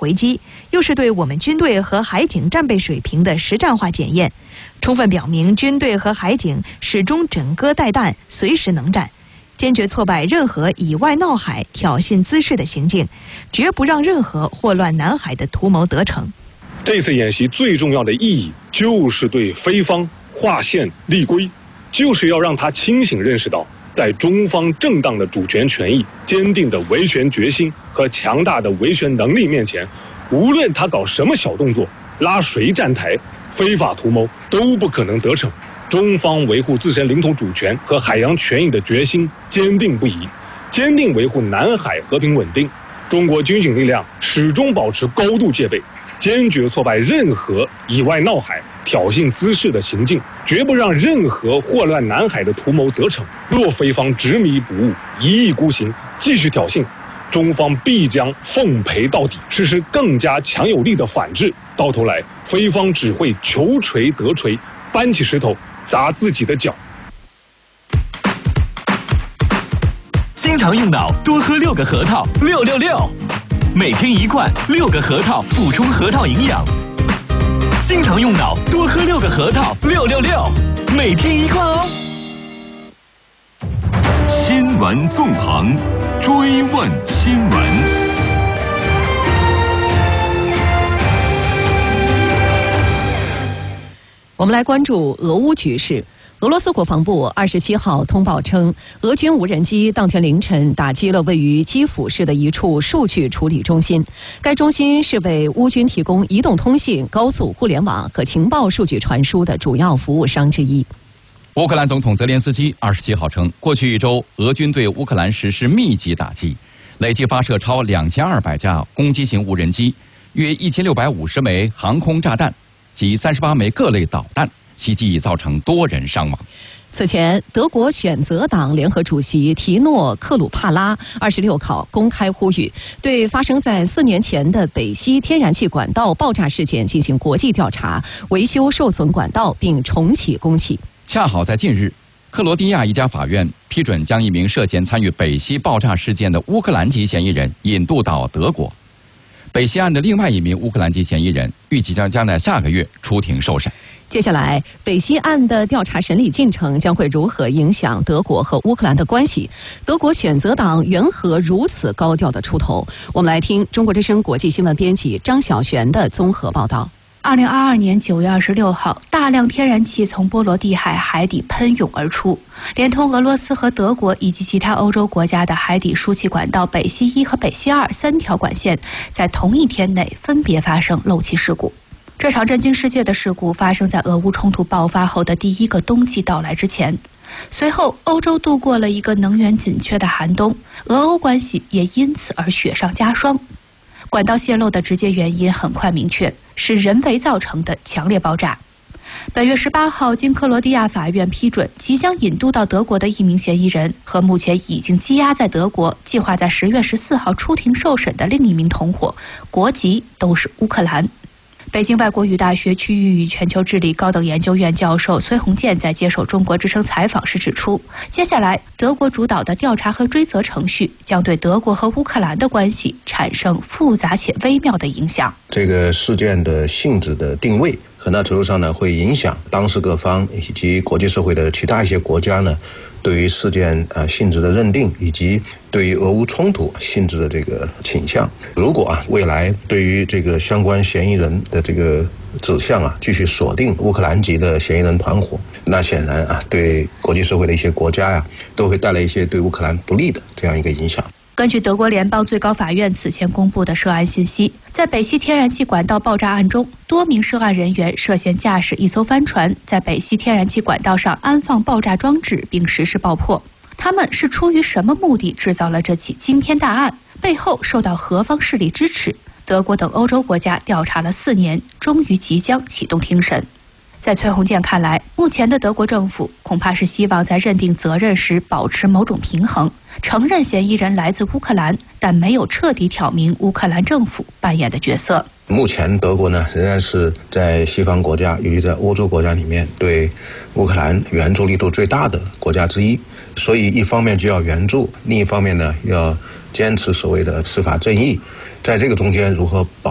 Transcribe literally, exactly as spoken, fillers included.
回击，又是对我们军队和海警战备水平的实战化检验，充分表明军队和海警始终枕戈待旦，随时能战，坚决挫败任何以外闹海、挑衅滋事的行径，绝不让任何祸乱南海的图谋得逞。 这次演习最重要的意义，就是对菲方划线立规，就是要让他清醒认识到，在中方正当的主权权益、坚定的维权决心和强大的维权能力面前，无论他搞什么小动作，拉谁站台，非法图谋都不可能得逞。中方维护自身领土主权和海洋权益的决心坚定不移，坚定维护南海和平稳定。中国军警力量始终保持高度戒备，坚决挫败任何以外闹海、挑衅滋事的行径，绝不让任何祸乱南海的图谋得逞。若菲方执迷不悟、一意孤行，继续挑衅，中方必将奉陪到底，实施更加强有力的反制。到头来，菲方只会求锤得锤，搬起石头砸自己的脚。 经常用脑，多喝六个核桃，六六六。每天一罐，六个核桃，补充核桃营养。经常用脑，多喝六个核桃，六六六。每天一罐哦。 新闻纵横，追问新闻。 我们来关注俄乌局势。俄罗斯国防部二十七号通报称，俄军无人机当天凌晨打击了位于基辅市的一处数据处理中心。该中心是为乌军提供移动通信、高速互联网和情报数据传输的主要服务商之一。 乌克兰总统泽连斯基二十七号称，过去一周，俄军对乌克兰实施密集打击，累计发射超两千二百架攻击型无人机，约一千六百五十枚航空炸弹及三十八枚各类导弹。袭击已造成多人伤亡。 此前，德国选择党联合主席提诺·克鲁帕拉二十六号公开呼吁，对发生在四年前的北溪天然气管道爆炸事件进行国际调查，维修受损管道并重启供气。 恰好在近日，克罗地亚一家法院批准将一名涉嫌参与北溪爆炸事件的乌克兰籍嫌疑人引渡到德国。北溪案的另外一名乌克兰籍嫌疑人预计将将在下个月出庭受审。 接下来，北溪案的调查审理进程将会如何影响德国和乌克兰的关系？德国选择党缘何如此高调的出头？我们来听中国之声国际新闻编辑张晓璇的综合报道。 二零二二年九月二十六号，大量天然气从波罗的海海底喷涌而出，连同俄罗斯和德国以及其他欧洲国家的海底输气管道北溪一和北溪二三条管线，在同一天内分别发生漏气事故。这场震惊世界的事故发生在俄乌冲突爆发后的第一个冬季到来之前。随后，欧洲度过了一个能源紧缺的寒冬，俄欧关系也因此而雪上加霜。管道泄漏的直接原因很快明确，是人为造成的强烈爆炸。本月十八号，经克罗地亚法院批准，即将引渡到德国的一名嫌疑人和目前已经羁押在德国、计划在十月十四号出庭受审的另一名同伙，国籍都是乌克兰。北京外国语大学区域与全球治理高等研究院教授崔洪建在接受中国之声采访时指出，接下来德国主导的调查和追责程序将对德国和乌克兰的关系产生复杂且微妙的影响。 这个事件的性质的定位很大程度上呢，会影响当事各方以及国际社会的其他一些国家呢，对于事件呃性质的认定，以及对于俄乌冲突性质的这个倾向。如果啊未来对于这个相关嫌疑人的这个指向啊继续锁定乌克兰籍的嫌疑人团伙，那显然啊对国际社会的一些国家呀、啊、都会带来一些对乌克兰不利的这样一个影响。 根据德国联邦最高法院此前公布的涉案信息，在北溪天然气管道爆炸案中，多名涉案人员涉嫌驾驶一艘帆船，在北溪天然气管道上安放爆炸装置并实施爆破。他们是出于什么目的制造了这起惊天大案？背后受到何方势力支持？德国等欧洲国家调查了四年，终于即将启动庭审。在崔洪建看来，目前的德国政府恐怕是希望在认定责任时保持某种平衡，承认嫌疑人来自乌克兰，但没有彻底挑明乌克兰政府扮演的角色。 目前德国呢仍然是在西方国家，尤其在欧洲国家里面对乌克兰援助力度最大的国家之一，所以一方面就要援助，另一方面呢要坚持所谓的司法正义，在这个中间如何保